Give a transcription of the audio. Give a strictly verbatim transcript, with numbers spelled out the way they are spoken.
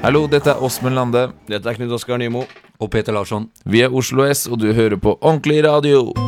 Hallo, dette er Åsmund Lande. Dette er Knut Oskar Nymo. Og Peter Larsson. Vi er Oslo S, og du hører på Ordentlig Radio.